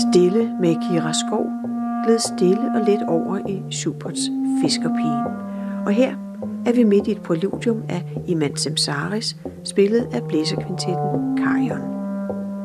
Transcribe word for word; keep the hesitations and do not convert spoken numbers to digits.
Stille med Kira Skov gled stille og let over i Schuberts Fiskerpigen. Og her er vi midt i et præludium af Iman Samsaris, spillet af blæserkvintetten Karion.